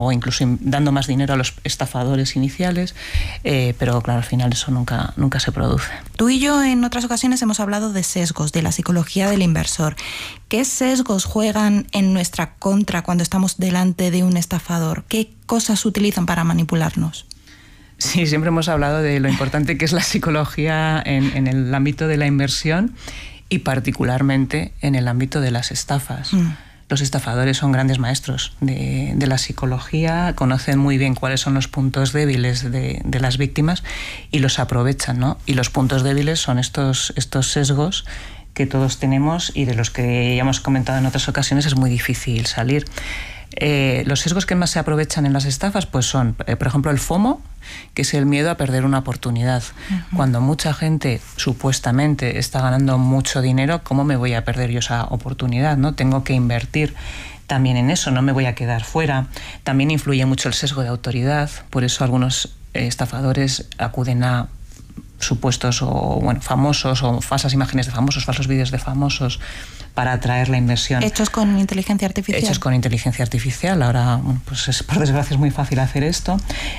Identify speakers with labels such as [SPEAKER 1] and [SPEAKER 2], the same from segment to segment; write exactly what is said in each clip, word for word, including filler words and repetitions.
[SPEAKER 1] o incluso dando más dinero a los estafadores iniciales, eh, pero claro, al final eso nunca, nunca se produce.
[SPEAKER 2] Tú y yo en otras ocasiones hemos hablado de sesgos, de la psicología del inversor. ¿Qué sesgos juegan en nuestra contra cuando estamos delante de un estafador? ¿Qué cosas utilizan para manipularnos?
[SPEAKER 1] Sí, siempre hemos hablado de lo importante que es la psicología en, en el ámbito de la inversión y particularmente en el ámbito de las estafas. Mm. Los estafadores son grandes maestros de, de la psicología, conocen muy bien cuáles son los puntos débiles de, de las víctimas y los aprovechan, ¿no? Y los puntos débiles son estos, estos sesgos que todos tenemos y de los que ya hemos comentado en otras ocasiones es muy difícil salir. Eh, los sesgos que más se aprovechan en las estafas pues son, eh, por ejemplo, el FOMO, que es el miedo a perder una oportunidad. Uh-huh. Cuando mucha gente supuestamente está ganando mucho dinero, ¿cómo me voy a perder yo esa oportunidad, ¿no? Tengo que invertir también en eso, no me voy a quedar fuera. También influye mucho el sesgo de autoridad, por eso algunos eh, estafadores acuden a supuestos o bueno, famosos o falsas imágenes de famosos, falsos vídeos de famosos para atraer la inversión.
[SPEAKER 2] Hechos con inteligencia artificial.
[SPEAKER 1] Hechos con inteligencia artificial. Ahora, bueno, pues es, por desgracia es muy fácil hacer esto.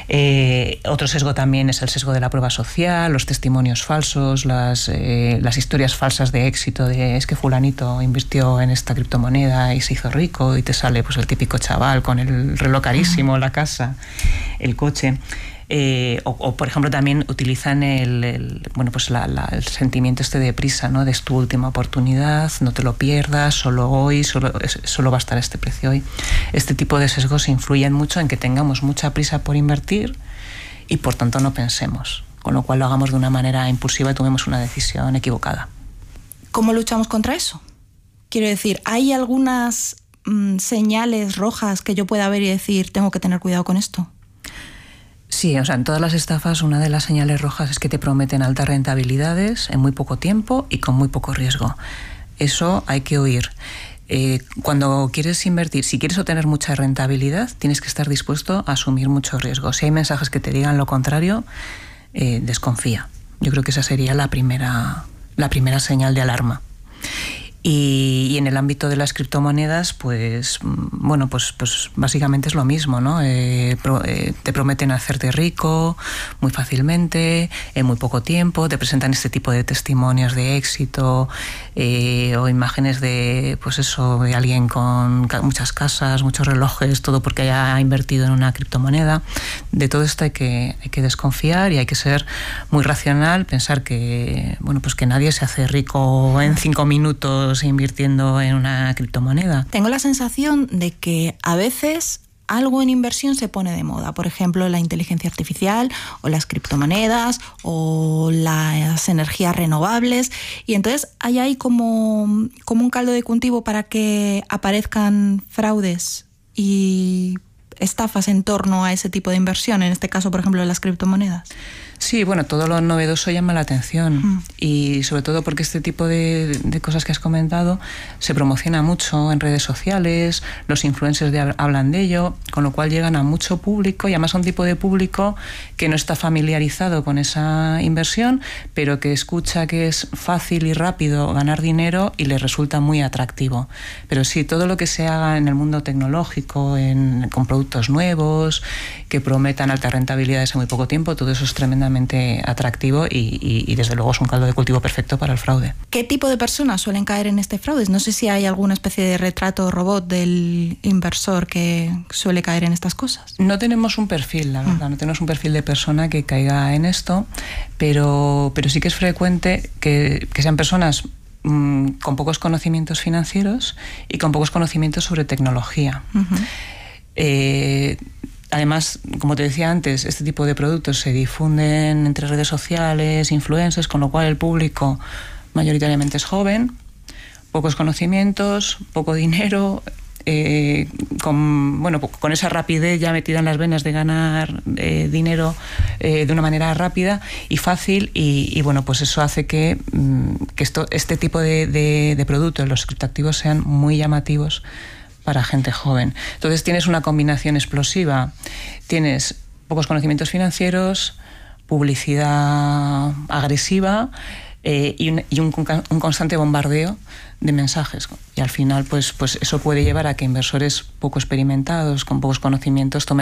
[SPEAKER 1] Eh, otro sesgo también es el sesgo de la prueba social, los testimonios falsos, las, eh, las historias falsas de éxito de es que fulanito invirtió en esta criptomoneda y se hizo rico y te sale pues el típico chaval con el reloj carísimo, uh-huh. la casa, el coche. Eh, o, o, por ejemplo, también utilizan el, el, bueno, pues la, la, el sentimiento este de prisa, ¿no? De es tu última oportunidad, no te lo pierdas, solo hoy, solo, solo va a estar este precio hoy. Este tipo de sesgos influyen mucho en que tengamos mucha prisa por invertir y por tanto no pensemos, con lo cual lo hagamos de una manera impulsiva y tomemos una decisión equivocada.
[SPEAKER 2] ¿Cómo luchamos contra eso? Quiero decir, ¿hay algunas mmm, señales rojas que yo pueda ver y decir tengo que tener cuidado con esto?
[SPEAKER 1] Sí, o sea, en todas las estafas una de las señales rojas es que te prometen altas rentabilidades en muy poco tiempo y con muy poco riesgo. Eso hay que oír. Eh, cuando quieres invertir, si quieres obtener mucha rentabilidad, tienes que estar dispuesto a asumir mucho riesgo. Si hay mensajes que te digan lo contrario, eh, desconfía. Yo creo que esa sería la primera, la primera señal de alarma. Y, y en el ámbito de las criptomonedas, pues bueno, pues, pues básicamente es lo mismo, ¿no? Eh, pro, eh, te prometen hacerte rico muy fácilmente, en muy poco tiempo, te presentan este tipo de testimonios de éxito eh, o imágenes de, pues eso, de alguien con muchas casas, muchos relojes, todo porque haya invertido en una criptomoneda. De todo esto hay que, hay que desconfiar y hay que ser muy racional, pensar que, bueno, pues que nadie se hace rico en cinco minutos invirtiendo en una criptomoneda.
[SPEAKER 2] Tengo la sensación de que a veces algo en inversión se pone de moda, por ejemplo la inteligencia artificial o las criptomonedas o las energías renovables, y entonces hay ahí como, como un caldo de cultivo para que aparezcan fraudes y estafas en torno a ese tipo de inversión, en este caso por ejemplo las criptomonedas.
[SPEAKER 1] Sí, bueno, todo lo novedoso llama la atención mm. y sobre todo porque este tipo de, de cosas que has comentado se promociona mucho en redes sociales, los influencers de, hablan de ello, con lo cual llegan a mucho público y además a un tipo de público que no está familiarizado con esa inversión, pero que escucha que es fácil y rápido ganar dinero y les resulta muy atractivo. Pero sí, todo lo que se haga en el mundo tecnológico, en, con productos nuevos, que prometan altas rentabilidades en muy poco tiempo, todo eso es tremendamente atractivo y, y, y desde luego es un caldo de cultivo perfecto para el fraude.
[SPEAKER 2] ¿Qué tipo de personas suelen caer en este fraude? No sé si hay alguna especie de retrato robot del inversor que suele caer en estas cosas.
[SPEAKER 1] No tenemos un perfil, la verdad, mm. no tenemos un perfil de persona que caiga en esto, pero, pero sí que es frecuente que, que sean personas mmm, con pocos conocimientos financieros y con pocos conocimientos sobre tecnología. Uh-huh. Eh, Además, como te decía antes, este tipo de productos se difunden entre redes sociales, influencers, con lo cual el público mayoritariamente es joven, pocos conocimientos, poco dinero, eh, con, bueno, con esa rapidez ya metida en las venas de ganar eh, dinero eh, de una manera rápida y fácil y, y bueno, pues eso hace que, que esto, este tipo de, de, de productos, los criptoactivos, sean muy llamativos para gente joven. Entonces tienes una combinación explosiva, tienes pocos conocimientos financieros, publicidad agresiva eh, y, un, y un, un constante bombardeo de mensajes. Y al final, pues, pues eso puede llevar a que inversores poco experimentados, con pocos conocimientos, tomen